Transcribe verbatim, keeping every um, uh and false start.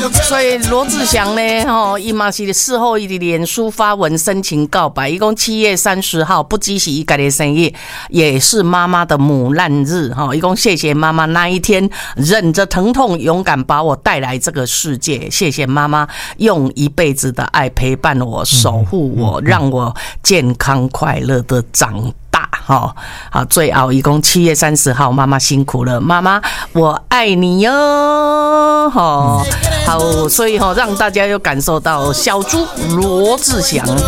所以罗志祥呢，吼，伊嘛是事后伊的脸书发文深情告白，一共七月三十号，不只是伊家的生日，也是妈妈的母难日，哈，一共谢谢妈妈那一天忍着疼痛，勇敢把我带来这个世界，谢谢妈妈用一辈子的爱陪伴我，守护我，让我健康快乐的长大。好，好，最后一共七月三十号，妈妈辛苦了，妈妈我爱你哟，好，好，所以哈，让大家有感受到小猪罗志祥。